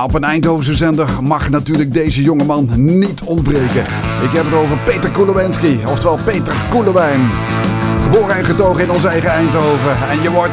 Ja, op een Eindhovense zender mag natuurlijk deze jongeman niet ontbreken. Ik heb het over Peter Koelewinski, oftewel Peter Koelewijn. Geboren en getogen in ons eigen Eindhoven. En je wordt